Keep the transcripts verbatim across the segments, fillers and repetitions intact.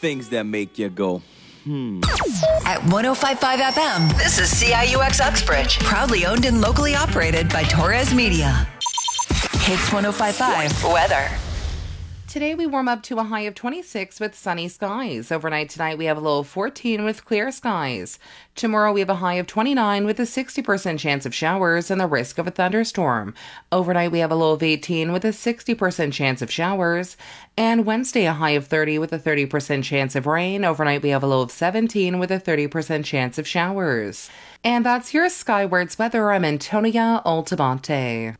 Things that make you go, hmm. At one oh five point five F M, This is C I U X Uxbridge. proudly owned and locally operated by Torres Media. Hits one oh five point five. Weather. Today we warm up to a high of twenty-six with sunny skies. Overnight tonight we have a low of fourteen with clear skies. Tomorrow we have a high of twenty-nine with a sixty percent chance of showers and the risk of a thunderstorm. Overnight we have a low of eighteen with a sixty percent chance of showers. And Wednesday a high of thirty with a thirty percent chance of rain. Overnight we have a low of seventeen with a thirty percent chance of showers. And that's your Skywards weather. I'm Antonia Altamonte.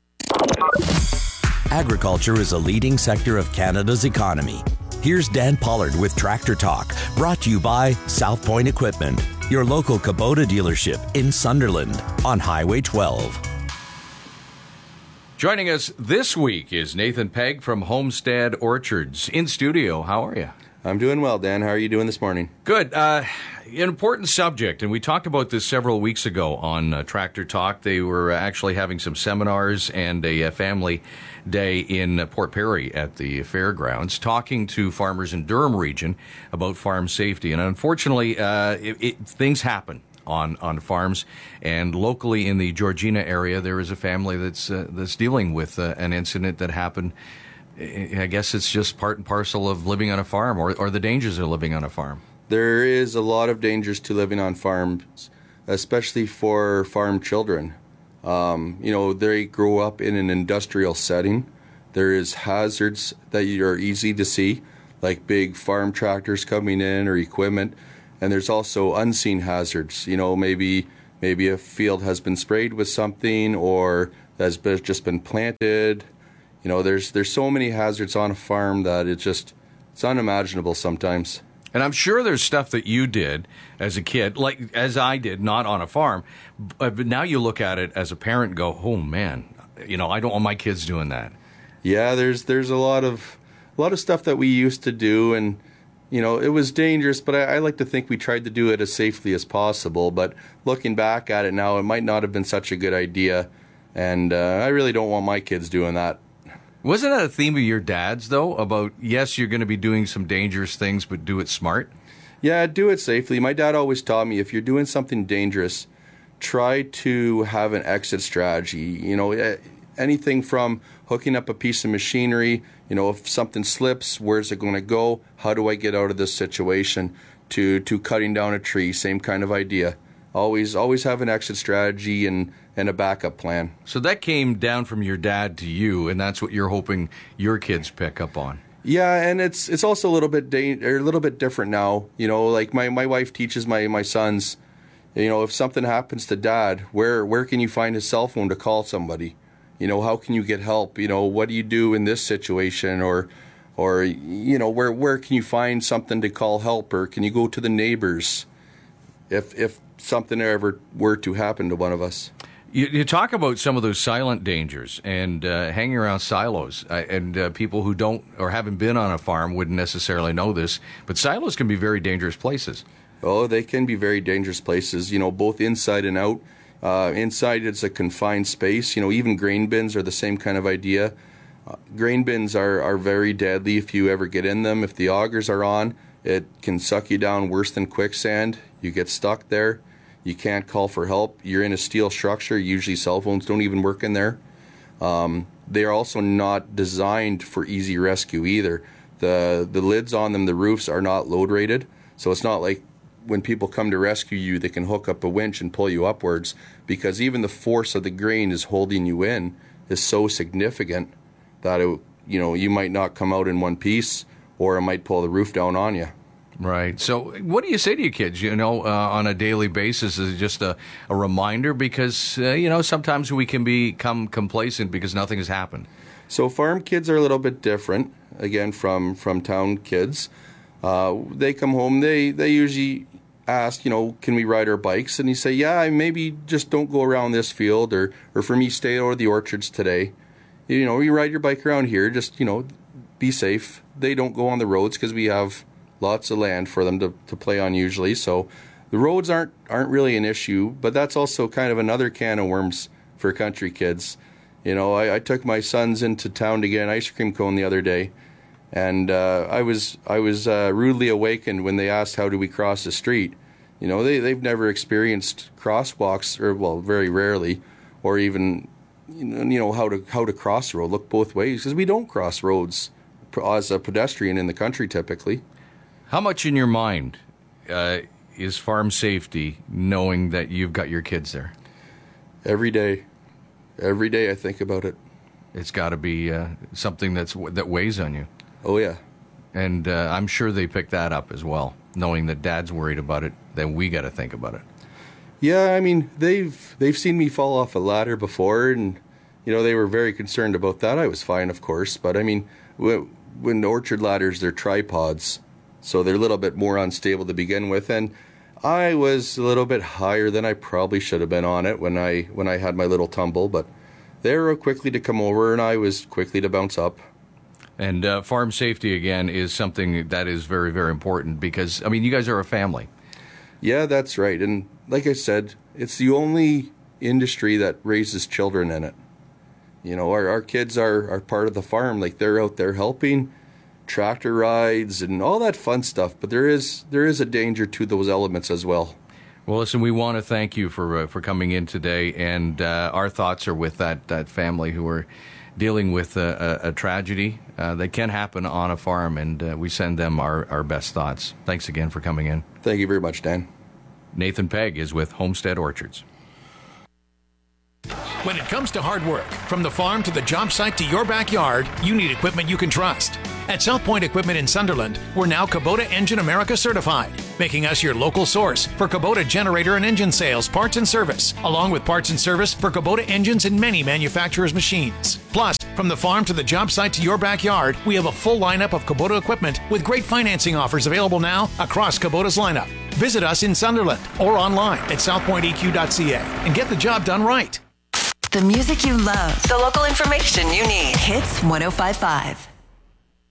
Agriculture is a leading sector of Canada's economy. Here's Dan Pollard with Tractor Talk, brought to you by South Point Equipment, your local Kubota dealership in Sunderland on Highway twelve. Joining us this week is Nathan Pegg from Homestead Orchards. In studio, how are you? I'm doing well, Dan. How are you doing this morning? Good. Uh, an important subject, and we talked about this several weeks ago on uh, Tractor Talk. They were actually having some seminars and a, a family day in uh, Port Perry at the fairgrounds, talking to farmers in Durham region about farm safety. And unfortunately, uh, it, it, things happen on, on farms. And locally in the Georgina area, there is a family that's uh, that's dealing with uh, an incident that happened. I guess it's just part and parcel of living on a farm, or, or the dangers of living on a farm. There is a lot of dangers to living on farms, especially for farm children. Um, you know, they grow up in an industrial setting. There is hazards that are easy to see, like big farm tractors coming in or equipment. And there's also unseen hazards. You know, maybe maybe a field has been sprayed with something or has been, just been planted. You know, there's there's so many hazards on a farm that it's just, it's unimaginable sometimes. And I'm sure there's stuff that you did as a kid, like as I did, not on a farm. But now you look at it as a parent and go, oh, man, you know, I don't want my kids doing that. Yeah, there's there's a lot of a lot of stuff that we used to do, and, you know, it was dangerous, but I, I like to think we tried to do it as safely as possible. But looking back at it now, it might not have been such a good idea, and uh, I really don't want my kids doing that. Wasn't that a theme of your dad's, though, about, yes, you're going to be doing some dangerous things, but do it smart? Yeah, do it safely. My dad always taught me, if you're doing something dangerous, try to have an exit strategy. You know, anything from hooking up a piece of machinery, you know, if something slips, where's it going to go? How do I get out of this situation? To, to cutting down a tree, same kind of idea. Always always have an exit strategy and, and a backup plan. So that came down from your dad to you, and that's what you're hoping your kids pick up on. Yeah, and it's it's also a little bit da- or a little bit different now. You know, like my, my wife teaches my, my sons, you know, if something happens to dad, where where can you find his cell phone to call somebody? You know, how can you get help? You know, what do you do in this situation? Or or you know, where where can you find something to call help? Or can you go to the neighbors if if something ever were to happen to one of us? You, you talk about some of those silent dangers and uh, hanging around silos, uh, and uh, people who don't or haven't been on a farm wouldn't necessarily know this, but silos can be very dangerous places. Oh, they can be very dangerous places, you know, both inside and out. Uh, inside, it's a confined space. You know, even grain bins are the same kind of idea. Uh, grain bins are, are very deadly if you ever get in them. If the augers are on, it can suck you down worse than quicksand. You get stuck there. You can't call for help. You're in a steel structure. Usually cell phones don't even work in there. Um, they are also not designed for easy rescue either. The the lids on them, the roofs, are not load rated. So it's not like when people come to rescue you, they can hook up a winch and pull you upwards, because even the force of the grain is holding you in is so significant that it, you know, you might not come out in one piece, or it might pull the roof down on you. Right. So what do you say to your kids, you know, uh, on a daily basis? Is it just a, a reminder? Because, uh, you know, sometimes we can become complacent because nothing has happened. So farm kids are a little bit different, again, from, from town kids. Uh, they come home, they, they usually ask, you know, can we ride our bikes? And you say, yeah, maybe just don't go around this field, or, or for me, stay out of the orchards today. You know, you ride your bike around here, just, you know, be safe. They don't go on the roads because we have lots of land for them to, to play on usually. So the roads aren't aren't really an issue, but that's also kind of another can of worms for country kids. You know, I, I took my sons into town to get an ice cream cone the other day, And uh, I was I was uh, rudely awakened when they asked, how do we cross the street? You know, they, they've never experienced crosswalks, or, well, very rarely, or even, you know, you know how to how to cross the road, look both ways, because we don't cross roads as a pedestrian in the country typically. How much in your mind uh, is farm safety, knowing that you've got your kids there? Every day. Every day I think about it. It's got to be uh, something that's that weighs on you. Oh, yeah. And uh, I'm sure they pick that up as well, knowing that Dad's worried about it, then we got to think about it. Yeah, I mean, they've they've seen me fall off a ladder before, and, you know, they were very concerned about that. I was fine, of course, but, I mean, when orchard ladders, they're tripods, so they're a little bit more unstable to begin with, and I was a little bit higher than I probably should have been on it when I when I had my little tumble, but they were quickly to come over, and I was quickly to bounce up. And uh, farm safety, again, is something that is very, very important because, I mean, you guys are a family. Yeah, that's right. And like I said, it's the only industry that raises children in it. You know, our, our kids are, are part of the farm. Like, they're out there helping, tractor rides and all that fun stuff. But there is there is a danger to those elements as well. Well, listen, we want to thank you for uh, for coming in today, and uh, our thoughts are with that, that family who are dealing with a, a, a tragedy uh, that can happen on a farm, and uh, we send them our, our best thoughts. Thanks again for coming in. Thank you very much, Dan. Nathan Pegg is with Homestead Orchards. When it comes to hard work, from the farm to the job site to your backyard, you need equipment you can trust. At South Point Equipment in Sunderland, we're now Kubota Engine America certified, making us your local source for Kubota generator and engine sales, parts and service, along with parts and service for Kubota engines and many manufacturers' machines. Plus, from the farm to the job site to your backyard, we have a full lineup of Kubota equipment with great financing offers available now across Kubota's lineup. Visit us in Sunderland or online at south point e q dot c a and get the job done right. The music you love. The local information you need. Hits one oh five point five.